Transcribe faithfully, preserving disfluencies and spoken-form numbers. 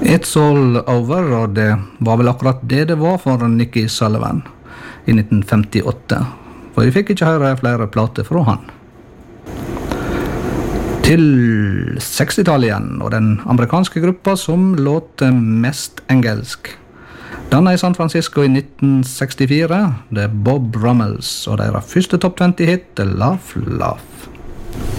It's All Over, og det var vel akkurat det det var for Nicky Sullivan i nitten femtiåtte. For vi fikk ikke høre flere plater fra han. Til sekstitallet igjen, og den amerikanske gruppa som låter mest engelsk. Dannet i San Francisco i nitten sekstifire, det er Bob Rummels, og deres første topp tjuetti hit, Laugh, Laugh.